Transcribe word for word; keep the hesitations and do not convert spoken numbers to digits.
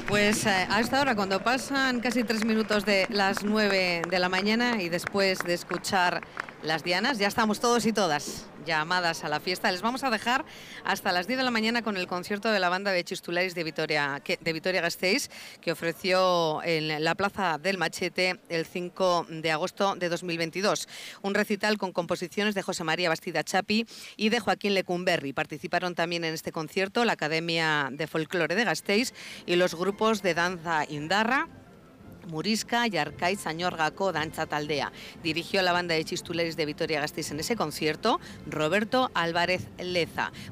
Pues eh, a esta hora, cuando pasan casi tres minutos de las nueve de la mañana y después de escuchar las dianas, ya estamos todos y todas llamadas a la fiesta. Les vamos a dejar hasta las diez de la mañana con el concierto de la banda de Txistularis de Vitoria, que, de Vitoria-Gasteiz, que ofreció en la Plaza del Machete el cinco de agosto de dos mil veintidós. Un recital con composiciones de José María Bastida Chapi y de Joaquín Lecumberri. Participaron también en este concierto la Academia de Folclore de Gasteiz y los grupos de danza Indarra, Murisca y Arcaiz Añorgako Dantza Taldea. Dirigió la banda de Txistularis de Vitoria-Gasteiz en ese concierto Roberto Álvarez Leza.